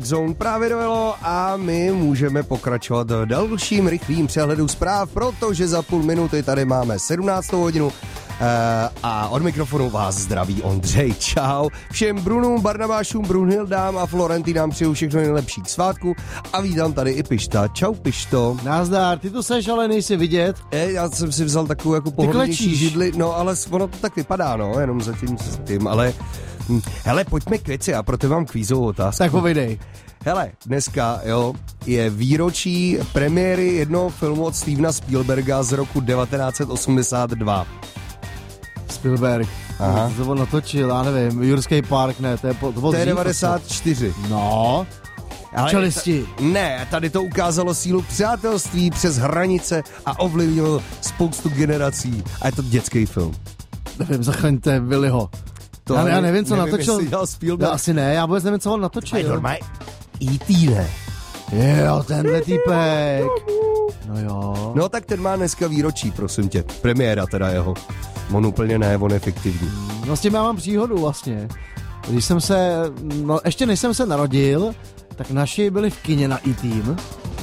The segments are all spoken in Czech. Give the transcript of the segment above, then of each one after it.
Zone právě dojelo a my můžeme pokračovat v dalším rychlým přehledu zpráv, protože za půl minuty tady máme 17. hodinu a od mikrofonu vás zdraví Ondřej. Čau. Všem Brunům, Barnabášům, Brunhildám a Florentinám přeju všechno nejlepší k svátku a vítám tady i Pišta. Čau Pišto. Nazdar, ty tu seš, ale nejsi vidět. Já jsem si vzal takovou jako pohodlnější židli, no ale ono to tak vypadá, no, jenom zatím s tím, ale hele, pojďme k věci a proto mám kvízovou otázku. Tak povídej. Hele, dneska, jo, je výročí premiéry jednoho filmu od Stevena Spielberga z roku 1982. Spielberg. Aha. To natočil, já nevím, Jurský park, ne, to je 94. No, čelisti. Ne, tady to ukázalo sílu přátelství přes hranice a ovlivnilo spoustu generací. A je to dětský film. Nevím, zachraňte Willyho. Já nevím, co natočil. Spielberg. Asi ne, já vůbec nevím, co on natočil. Normálně E.T., ne? Jo, tenhle týpek. No jo. No tak ten má dneska výročí, prosím tě. Premiéra teda jeho. On úplně ne, on je fiktivní. No s tím já mám příhodu vlastně. Když jsem se, ještě než jsem se narodil, tak naši byli v kině na E-Team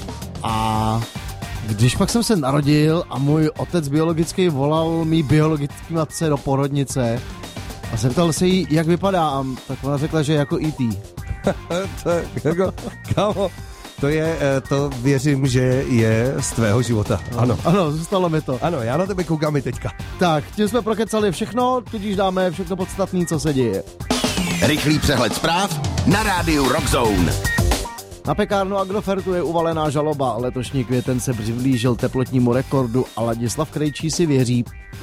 a když pak jsem se narodil a můj otec biologický volal mý biologický matce do porodnice a zeptal se jí, jak vypadá, tak ona řekla, že jako E.T. To je jako, kámo, to věřím, že je z tvého života. Ano. Ano, zůstalo mi to. Ano, já na tebe koukám i teďka. Tak, tím jsme prokecali všechno, tudíž dáme všechno podstatné, co se děje. Rychlý přehled zpráv na rádiu Rockzone. Na pekárnu Agrofertu je uvalená žaloba. Letošní květen se přiblížil teplotnímu rekordu a Ladislav Krejčí si věří.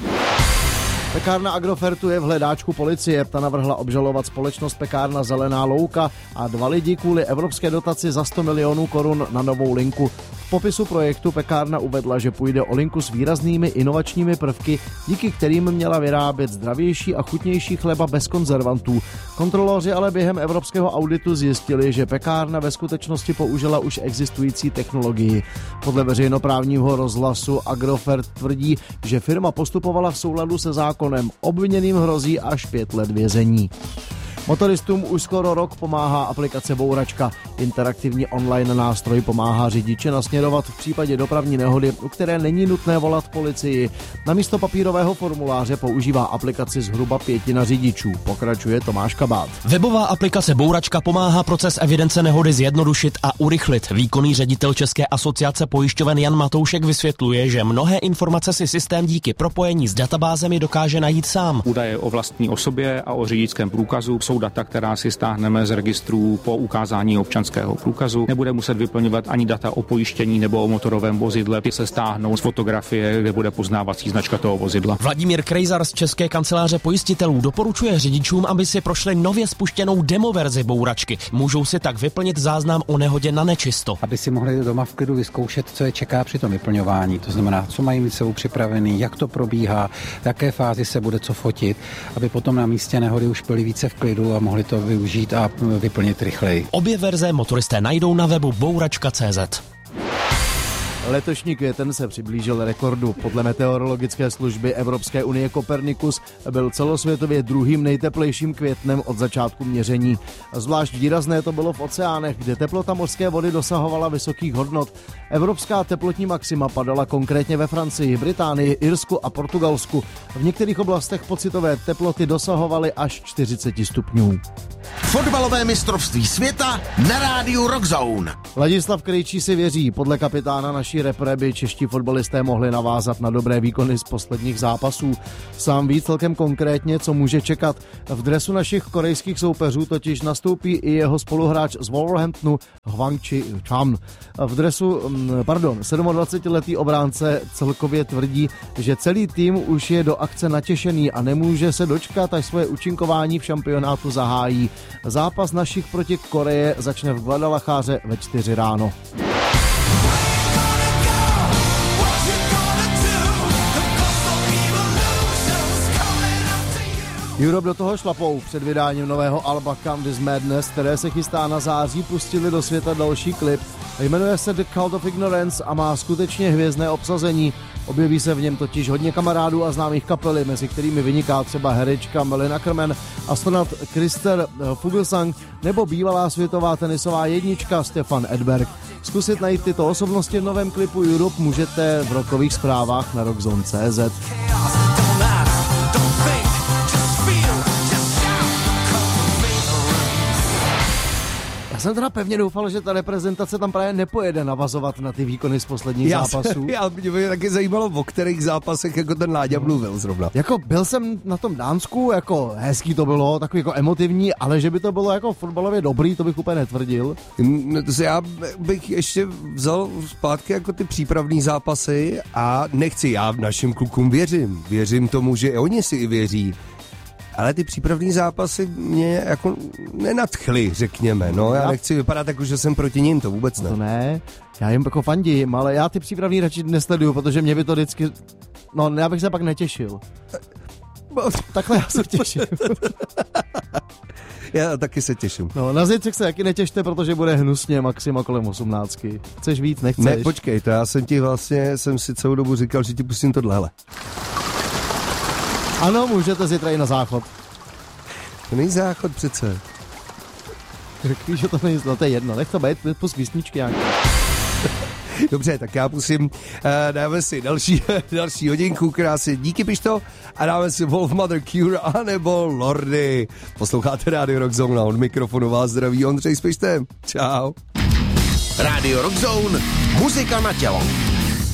Pekárna Agrofertu je v hledáčku policie. Ta navrhla obžalovat společnost Pekárna Zelená louka a 2 lidi kvůli evropské dotaci za 100 milionů korun na novou linku. V popisu projektu pekárna uvedla, že půjde o linku s výraznými inovačními prvky, díky kterým měla vyrábět zdravější a chutnější chleba bez konzervantů. Kontroloři ale během evropského auditu zjistili, že pekárna ve skutečnosti použila už existující technologii. Podle veřejnoprávního rozhlasu Agrofert tvrdí, že firma postupovala v souladu se zákonem. Obviněným hrozí až 5 let vězení. Motoristům už skoro rok pomáhá aplikace Bouračka. Interaktivní online nástroj pomáhá řidiče nasměrovat v případě dopravní nehody, u které není nutné volat policii. Namísto papírového formuláře používá aplikaci zhruba 1/5 řidičů. Pokračuje Tomáš Kabát. Webová aplikace Bouračka pomáhá proces evidence nehody zjednodušit a urychlit. Výkonný ředitel České asociace pojišťoven Jan Matoušek vysvětluje, že mnohé informace si systém díky propojení s databázemi dokáže najít sám. Údaje o vlastní osobě a o řidičském průkazu jsou data, která si stáhneme z registrů po ukázání občanského průkazu. Nebude muset vyplňovat ani data o pojištění nebo o motorovém vozidle. Ty se stáhnou z fotografie, kde bude poznávací značka toho vozidla. Vladimír Krejzar z České kanceláře pojistitelů doporučuje řidičům, aby si prošli nově spuštěnou demoverzi Bouračky. Můžou si tak vyplnit záznam o nehodě na nečisto. Aby si mohli doma v klidu vyzkoušet, co je čeká při tom vyplňování. To znamená, co mají mít sebou připravený, jak to probíhá, v jaké fázi se bude co fotit, aby potom na místě nehody už byli více v klidu a mohli to využít a vyplnit rychleji. Obě verze motoristé najdou na webu bouračka.cz. Letošní květen se přiblížil rekordu. Podle meteorologické služby Evropské unie Copernicus byl celosvětově druhým nejteplejším květnem od začátku měření. Zvlášť výrazné to bylo v oceánech, kde teplota mořské vody dosahovala vysokých hodnot. Evropská teplotní maxima padala konkrétně ve Francii, Británii, Irsku a Portugalsku. V některých oblastech pocitové teploty dosahovaly až 40 stupňů. Fotbalové mistrovství světa na rádiu Rockzone. Ladislav Krejčí si věří. Podle kapitána naší repre by čeští fotbalisté mohli navázat na dobré výkony z posledních zápasů. Sám ví celkem konkrétně, co může čekat. V dresu našich korejských soupeřů totiž nastoupí i jeho spoluhráč z Wolverhamptonu Hwang Chi-chan. V dresu, 27letý obránce celkově tvrdí, že celý tým už je do akce natěšený a nemůže se dočkat, až svoje účinkování v šampionátu zahájí. Zápas našich proti Koreje začne v Guadalajare ve 4 ráno. Europe do toho šlapou. Před vydáním nového alba Come This Madness, které se chystá na září, pustili do světa další klip. Jmenuje se The Cult of Ignorance a má skutečně hvězdné obsazení. Objeví se v něm totiž hodně kamarádů a známých kapely, mezi kterými vyniká třeba herečka Malin Ackerman, astronaut Christer Fuglsang nebo bývalá světová tenisová jednička Stefan Edberg. Zkusit najít tyto osobnosti v novém klipu Europe můžete v rockových zprávách na rockzone.cz. Já jsem teda pevně doufal, že ta reprezentace tam právě nepojede navazovat na ty výkony z posledních zápasů. Mě taky zajímalo, o kterých zápasech jako ten Láďa mluvil zrovna. Jako byl jsem na tom Dánsku, jako hezký to bylo, takový jako emotivní, ale že by to bylo jako fotbalově dobrý, to bych úplně netvrdil. Já bych ještě vzal zpátky jako ty přípravný zápasy a nechci, já našim klukům věřím tomu, že oni si i věří. Ale ty přípravní zápasy mě jako nenadchly, řekněme. No, já nechci vypadat jako, že jsem proti ním, to vůbec ne. To ne, já jim jako fandím, ale já ty přípravní radši nesleduju, protože mě by to vždycky... No, já bych se pak netěšil. Takhle já se těším. Já taky se těším. No, na zítřek se taky netěšte, protože bude hnusně maxima kolem 18. Chceš víc, nechceš? Ne, počkej, to já jsem si celou dobu říkal, že ti pustím tohle. Ano, můžete zítra i na záchod. To není záchod přece. Víš, že to není, no to je jedno, nech to být, pust písničky nějaké. Dobře, tak já pustím, dáme si další hodinku, krásně, díky Pišto, a dáme si Wolfmother Cure anebo Lordy. Posloucháte Radio Rockzone, od mikrofonu vás zdraví Ondřej s Pištem. Čau. Radio Rockzone, muzika na tělo.